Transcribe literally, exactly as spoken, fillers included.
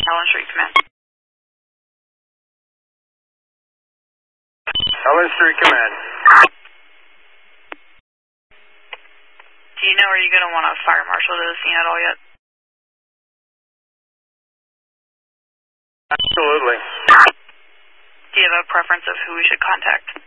Allen Street Command. Allen Street Command. Do you know, are you going to want a fire marshal to the scene at all yet? Absolutely. Do you have a preference of who we should contact?